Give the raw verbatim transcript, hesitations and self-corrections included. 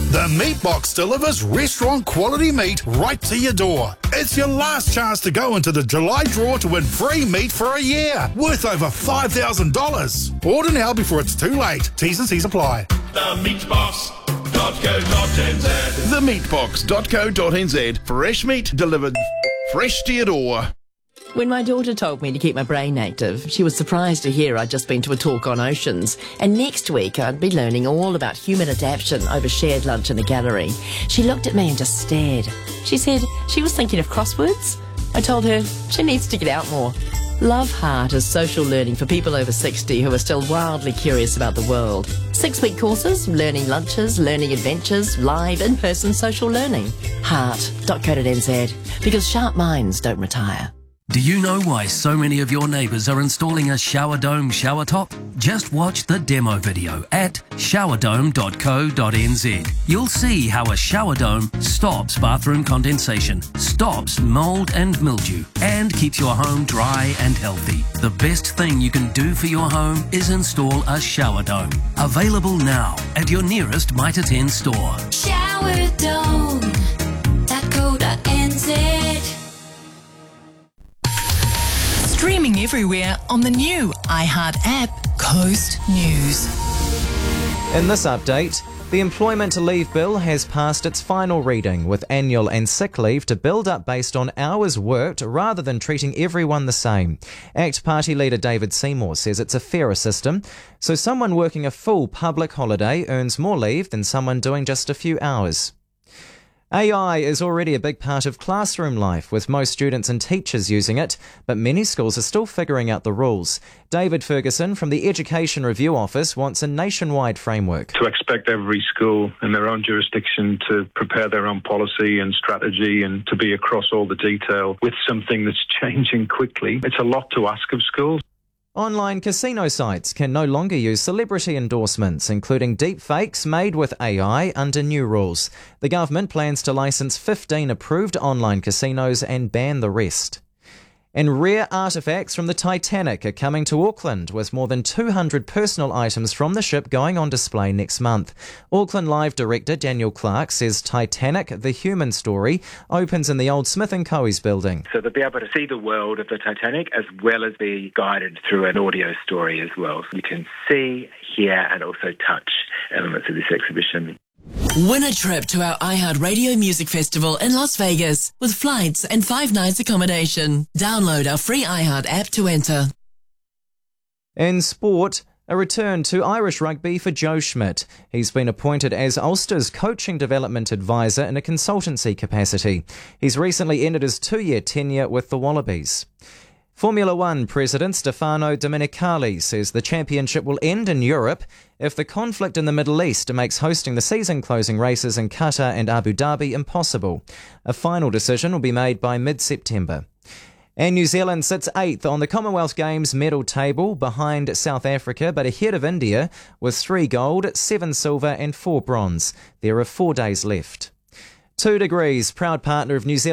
The Meat Box delivers restaurant quality meat right to your door. It's your last chance to go into the July draw to win free meat for a year, worth over five thousand dollars. Order now before it's too late. T's and C's apply. The meat box dot co dot n z. the meat box dot co dot n z. Fresh meat delivered fresh to your door. When my daughter told me to keep my brain active, she was surprised to hear I'd just been to a talk on oceans, and next week I'd be learning all about human adaptation over shared lunch in a gallery. She looked at me and just stared. She said she was thinking of crosswords. I told her she needs to get out more. Love Heart is social learning for people over sixty who are still wildly curious about the world. Six-week courses, learning lunches, learning adventures, live in-person social learning. heart dot co dot n z, because sharp minds don't retire. Do you know why so many of your neighbours are installing a shower dome shower top? Just watch the demo video at shower dome dot co dot n z. You'll see how a shower dome stops bathroom condensation, stops mould and mildew, and keeps your home dry and healthy. The best thing you can do for your home is install a shower dome. Available now at your nearest Mitre ten store. shower dome dot co dot n z. Streaming everywhere on the new iHeart app, Coast News. In this update, the Employment Leave Bill has passed its final reading, with annual and sick leave to build up based on hours worked rather than treating everyone the same. ACT Party leader David Seymour says it's a fairer system, so someone working a full public holiday earns more leave than someone doing just a few hours. A I is already a big part of classroom life, with most students and teachers using it, but many schools are still figuring out the rules. David Ferguson from the Education Review Office wants a nationwide framework. To expect every school in their own jurisdiction to prepare their own policy and strategy and to be across all the detail with something that's changing quickly, it's a lot to ask of schools. Online casino sites can no longer use celebrity endorsements, including deep fakes made with A I, under new rules. The government plans to license fifteen approved online casinos and ban the rest. And rare artefacts from the Titanic are coming to Auckland, with more than two hundred personal items from the ship going on display next month. Auckland Live director Daniel Clark says Titanic, the human story, opens in the old Smith and Coe's building. So they'll be able to see the world of the Titanic as well as be guided through an audio story as well. You can see, hear and also touch elements of this exhibition. Win a trip to our iHeart Radio Music Festival in Las Vegas with flights and five nights accommodation. Download our free iHeart app to enter. In sport, a return to Irish rugby for Joe Schmidt. He's been appointed as Ulster's coaching development advisor in a consultancy capacity. He's recently ended his two-year tenure with the Wallabies. Formula One President Stefano Domenicali says the championship will end in Europe if the conflict in the Middle East makes hosting the season-closing races in Qatar and Abu Dhabi impossible. A final decision will be made by mid-September. And New Zealand sits eighth on the Commonwealth Games medal table, behind South Africa but ahead of India with three gold, seven silver and four bronze. There are four days left. Two Degrees, proud partner of New Zealand.